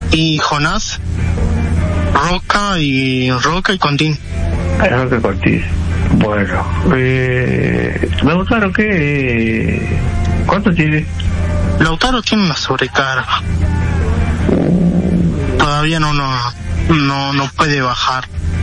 y Jonás, Roca y Contín. Roca y Contín. Bueno, Lautaro, ¿qué? ¿Cuánto tiene? Lautaro tiene una sobrecarga. Todavía no puede bajar.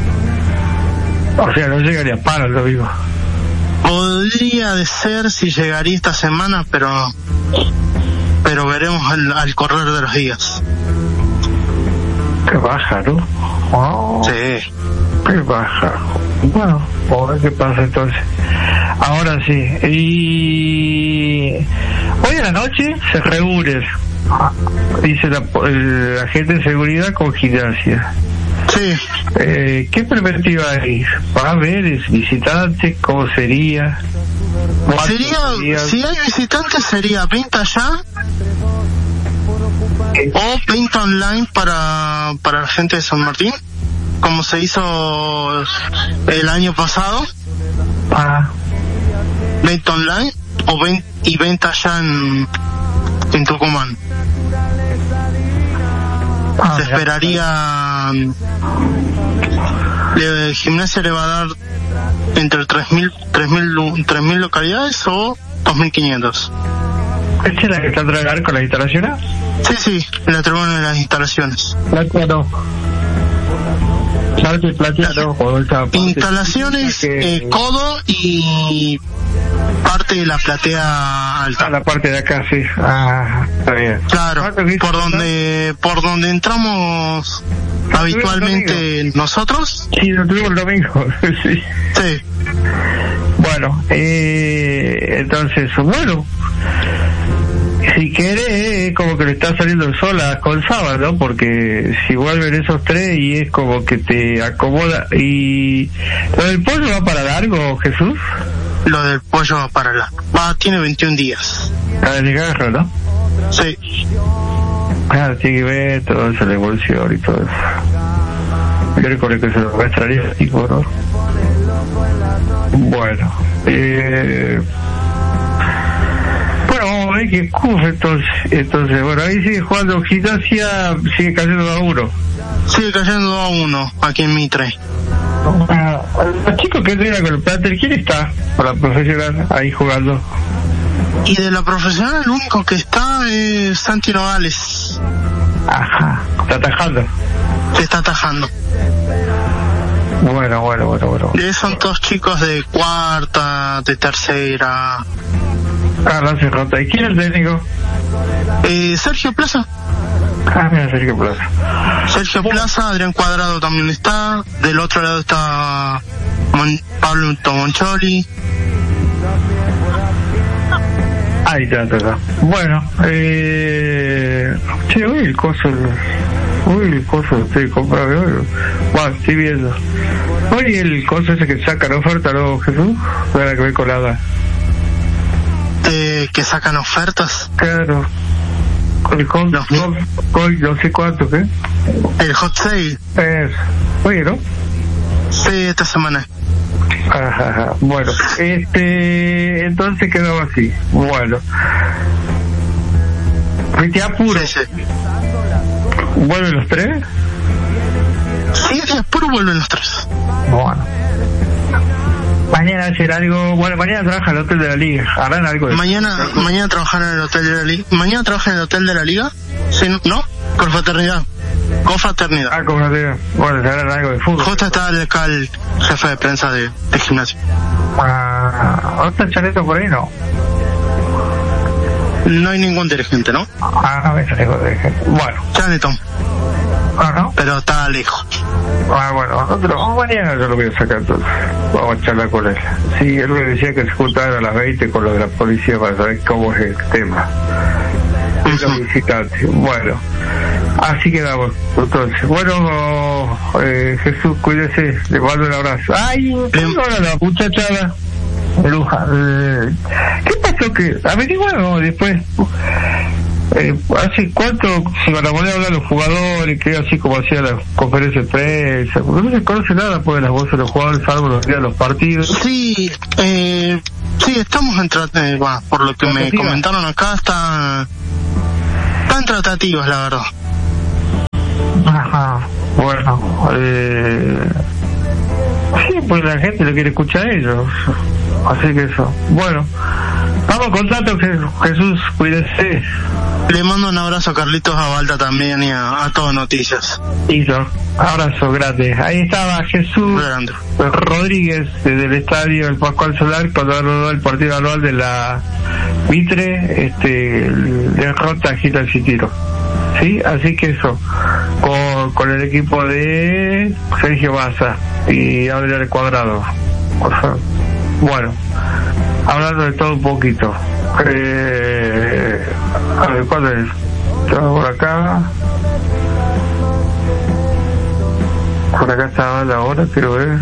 O sea, no llegaría a paro, lo digo. Podría de ser si llegaría esta semana, pero veremos al correr de los días. Qué baja, ¿no? Oh, sí. Qué baja. Bueno, a ver qué pasa entonces. Ahora sí. Y hoy a la noche se reúne, dice la gente de seguridad con Gimnasia. Sí. ¿Qué perspectiva hay? ¿Va a haber visitantes? ¿Cómo sería? Si hay visitantes sería venta ya o venta online para la gente de San Martín, como se hizo el año pasado. Venta online y venta ya en Tucumán. Se esperaría, Gimnasia le va a dar entre 3.000 localidades o 2.500. ¿Esta es la que está atrás del arco, las instalaciones? Sí, la tribuna de las instalaciones. Instalaciones, codo y parte de la platea alta. La parte de acá, sí. Está bien. Claro, por donde entramos habitualmente nosotros. Sí, lo tuvimos el domingo. Sí. Bueno, entonces, si querés, como que le está saliendo el sol a Colzaba, ¿no? Porque si vuelven esos tres y es como que te acomoda. ¿Y lo del pollo va para largo, Jesús? Lo del pollo va para largo. Tiene 21 días. El garro, ¿no? Sí. Tiene que ver todo eso, la evolución y todo eso. Yo recuerdo que se lo extrañaría, tipo, ¿no? Bueno, vamos a ver qué ocurre entonces, bueno, ahí sigue jugando Gimnasia, sigue cayendo 2-1. Sigue cayendo 2-1 aquí en Mitre. Los chicos que entrenan con el plantel, ¿quién está para la profesional ahí jugando? Y de la profesional el único que está es Santi Nogales. Ajá, está atajando. Se está atajando. Bueno. Son todos chicos de cuarta, de tercera. No se rota. ¿Y quién es el técnico? Sergio Plaza. Mira, Sergio Plaza. Sergio Plaza, Adrián Cuadrado también está. Del otro lado está Pablo Tomoncholi. Ahí está. Bueno, hoy el coso estoy comprando hoy. Bueno, estoy viendo. Hoy el coso ese que sacan oferta, ¿no, Jesús? Nada que ver con nada. Que sacan ofertas. Claro. Con no sé cuánto, ¿qué? El hot sale. Oye, ¿no? Sí, esta semana. Ajá. Bueno, entonces quedó así. Bueno. ¿Te apuro? Sí. ¿Vuelven los tres? Sí, de apuro vuelven los tres. Bueno. Mañana hacer algo. Bueno, mañana trabaja en el hotel de la liga. Harán algo de mañana trabajar en el hotel de la liga. Mañana trabaja en el hotel de la liga. Sí, ¿no? Confraternidad. Confraternidad. Bueno, se harán algo de fútbol. Justo está acá el jefe de prensa de Gimnasia. ¿No está Chaneto por ahí, no? No hay ningún dirigente, ¿no? No me sale ningún dirigente. Bueno. Chaneto. ¿No? Pero está lejos. Bueno, nosotros mañana yo lo voy a sacar entonces. Vamos a charlar con él. Sí, él me decía que se juntaban a las 20 con lo de la policía para saber cómo es el tema. Es los visitantes. Bueno, así quedamos. Entonces, bueno, Jesús, cuídese. Le mando un abrazo. ¡Ay! Ahora la muchachada. Luja. ¿Qué pasó? Que averiguaron después. ¿Hace cuánto se van a poner a hablar los jugadores? Que así como hacía la conferencia de prensa, porque no se conoce nada pues de las voces de los jugadores, salvo los días de los partidos. Sí, estamos por lo que me comentaron acá, están tratativas, la verdad. Bueno, sí, pues la gente lo quiere escuchar a ellos, así que eso. Bueno, vamos con tanto, Jesús, cuídese. Le mando un abrazo a Carlitos Abalda también y a Todo Noticias. Listo, abrazo grande. Ahí estaba Jesús grande. Rodríguez del estadio El Pascual Solar cuando ganó el partido anual de la Mitre, derrota a Gil Citiro. Sí, así que eso, con el equipo de Sergio Massa y Adrián Cuadrado. Bueno, hablando de todo un poquito. A ver, ¿cuándo es? Estamos por acá. Por acá estaba la hora, quiero ver.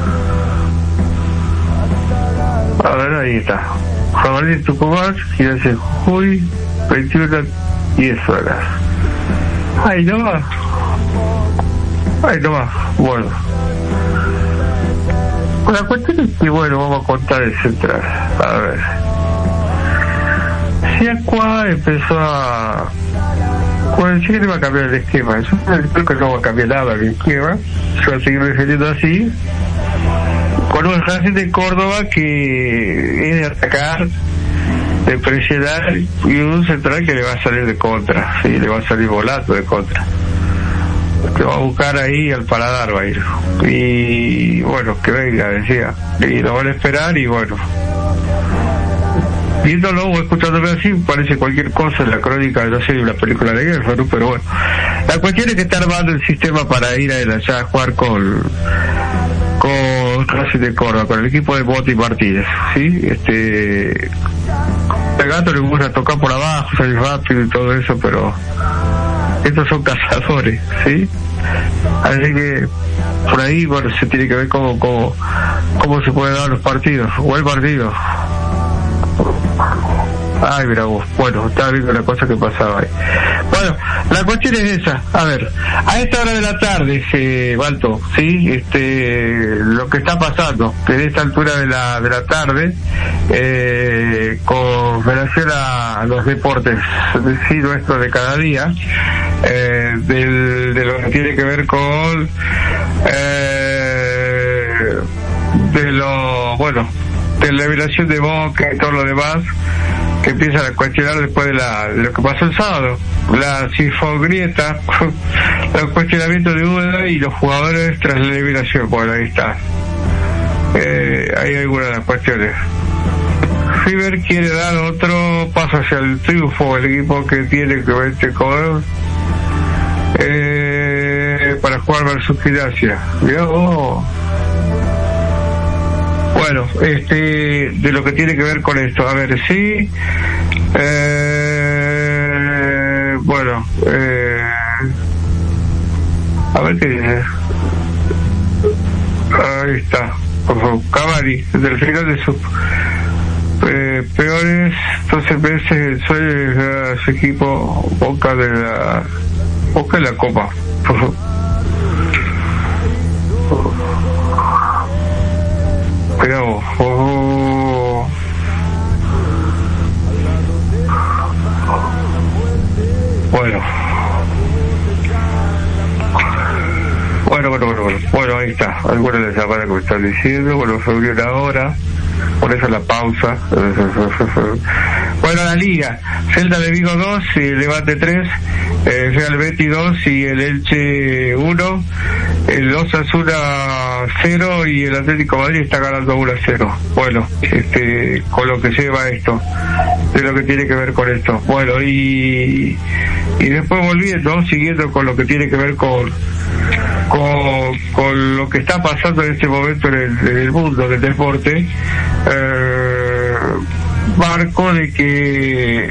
A ver, ahí está. Jabalí Tucumán, Gimnasia de Jujuy, 21:10. Ahí no va. Bueno. La cuestión es que, bueno, vamos a contar el central. A ver. Si Aqua empezó a... Bueno, sí que no va a cambiar el esquema. Yo creo que no va a cambiar nada el esquema. Se va a seguir defendiendo así. Con un Racing de Córdoba que es de atacar, de presionar, y un central que le va a salir de contra. Sí, le va a salir volato de contra. Que va a buscar ahí al paladar, va a ir. Y bueno, que venga, decía. Y lo van a esperar y bueno. Viéndolo o escuchándolo así, parece cualquier cosa en la crónica, no sé, de una película de guerra, ¿no? Pero bueno, la cuestión es que está armando el sistema para ir allá a jugar con Racing de Córdoba, con el equipo de Botti Martínez, ¿sí? El Gato le gusta tocar por abajo, salir rápido y todo eso, pero estos son cazadores, ¿sí? Así que por ahí, bueno, se tiene que ver cómo se pueden dar los partidos, o el partido. Ay, mira vos, bueno, estaba viendo la cosa que pasaba ahí. Bueno, la cuestión es esa. A ver, a esta hora de la tarde, Balto, ¿sí? Lo que está pasando, que en esta altura de la tarde, con relación a los deportes, sí, nuestros de cada día, de lo que tiene que ver con, de la liberación de Boca y todo lo demás, que empiezan a cuestionar después de lo que pasó el sábado, la sinfogrieta, el cuestionamiento de Uda y los jugadores tras la liberación. Bueno, ahí está. Hay algunas de las cuestiones. River quiere dar otro paso hacia el triunfo, el equipo que tiene que ver con para jugar versus Gimnasia. Mirá vos. Bueno, de lo que tiene que ver con esto, a ver, sí, bueno, a ver qué dice. Ahí está, por favor, Cavani, desde el final de sus peores 12 meses, el sueño de su equipo Boca de la Copa, por favor. Pero, bueno, ahí está. Algunas de esas palabras que me están diciendo. Bueno, se abrió una hora, por eso la pausa. Bueno, la liga, Celta de Vigo 2 y Levante 3, Real Betis 2 y el Elche 1, el Osasuna 0 y el Atlético de Madrid está ganando 1-0. Bueno, con lo que lleva esto, de lo que tiene que ver con esto. Bueno, y después siguiendo con lo que tiene que ver con lo que está pasando en este momento en el mundo del deporte, marco de que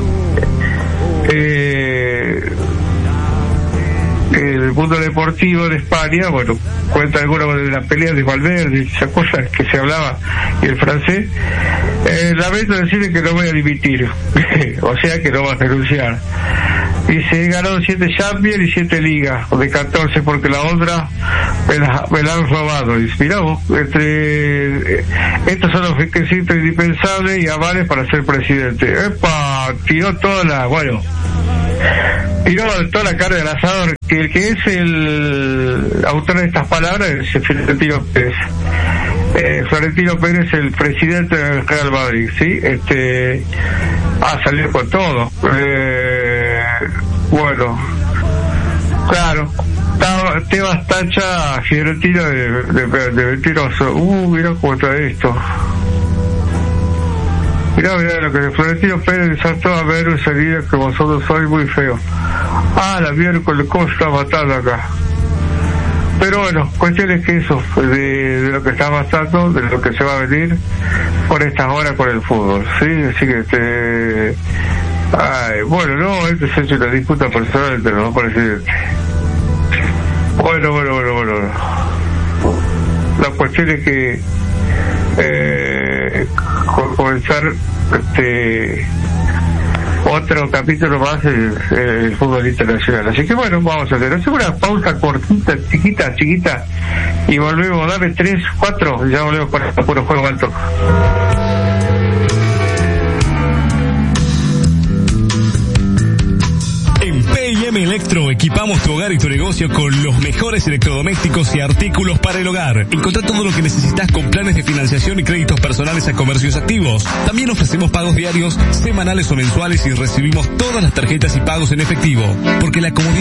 el mundo deportivo de España, bueno, cuenta algunas de las peleas de Valverde, esas cosas que se hablaba, y el francés, lamento decirle que no voy a dimitir, o sea que no va a renunciar. Dice, ganó 7 Champions y 7 Ligas, de 14, porque la otra me la han robado. Dice, mirá vos, estos son los requisitos indispensables y avales para ser presidente. ¡Epa! Tiró toda bueno, tiró toda la carne del asador, que el que es el autor de estas palabras es Florentino Pérez. Florentino Pérez, el presidente del Real Madrid, ¿sí? Salió con todo. Bueno, claro, Tebas tacha a Fiorentino de mentiroso. Mirá cómo está esto. Mirá lo que Florentino Pérez saltó a ver ese video que vosotros sois muy feo. La miércoles, ¿cómo se está matando acá? Pero bueno, cuestión es que eso, de lo que está pasando, de lo que se va a venir por estas horas con el fútbol, ¿sí? Así que bueno, no, se ha hecho una disputa personal entre los dos presidentes. Bueno. La cuestión es que comenzar otro capítulo más el fútbol internacional. Así que bueno, vamos a hacer una pausa cortita, chiquita, y volvemos. Dame 3, 4, ya volvemos para el puro juego alto. P&M Electro equipamos tu hogar y tu negocio con los mejores electrodomésticos y artículos para el hogar. Encontrá todo lo que necesitas con planes de financiación y créditos personales a comercios activos. También ofrecemos pagos diarios, semanales o mensuales y recibimos todas las tarjetas y pagos en efectivo. Porque la comunidad